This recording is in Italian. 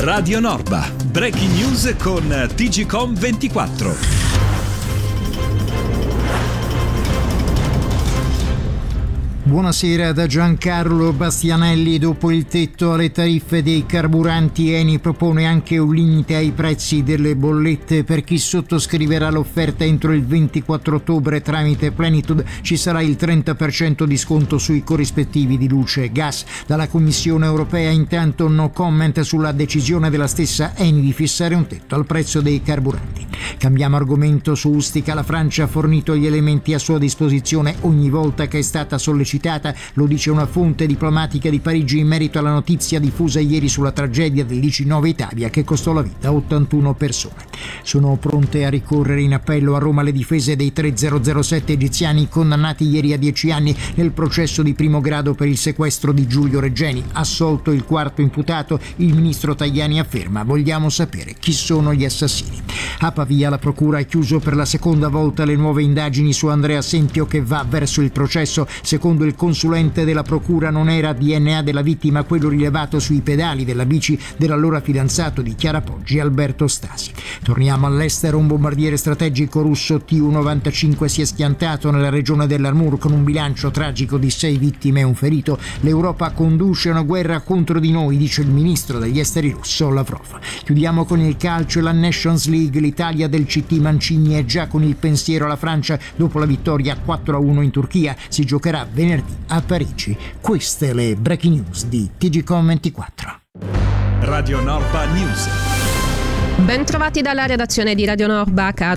Radio Norba, breaking news con TGCOM24. Buonasera da Giancarlo Bastianelli. Dopo il tetto alle tariffe dei carburanti, Eni propone anche un limite ai prezzi delle bollette. Per chi sottoscriverà l'offerta entro il 24 ottobre tramite Plenitude ci sarà il 30% di sconto sui corrispettivi di luce e gas. Dalla Commissione europea intanto no comment sulla decisione della stessa Eni di fissare un tetto al prezzo dei carburanti. Cambiamo argomento. Su Ustica la Francia ha fornito gli elementi a sua disposizione ogni volta che è stata sollecitata. Lo dice una fonte diplomatica di Parigi in merito alla notizia diffusa ieri sulla tragedia dell'IC9 Italia che costò la vita a 81 persone. Sono pronte a ricorrere in appello a Roma le difese dei 3007 egiziani condannati ieri a 10 anni nel processo di primo grado per il sequestro di Giulio Regeni. Assolto il quarto imputato, il ministro Tajani afferma: vogliamo sapere chi sono gli assassini. A Pavia la procura ha chiuso per la seconda volta le nuove indagini su Andrea Sempio che va verso il processo. Secondo il consulente della procura non era DNA della vittima quello rilevato sui pedali della bici dell'allora fidanzato di Chiara Poggi, Alberto Stasi. Torniamo all'estero. Un bombardiere strategico russo Tu-95 si è schiantato nella regione dell'Amur con un bilancio tragico di 6 vittime e un ferito. L'Europa conduce una guerra contro di noi, dice il ministro degli esteri russo Lavrov. Chiudiamo con il calcio e la Nations League. L'Italia del CT Mancini è già con il pensiero alla Francia dopo la vittoria 4-1 in Turchia. Si giocherà venerdì a Parigi. Queste le breaking news di TGCOM24. Radio Norba News. Ben trovati dalla redazione di Radio Norba.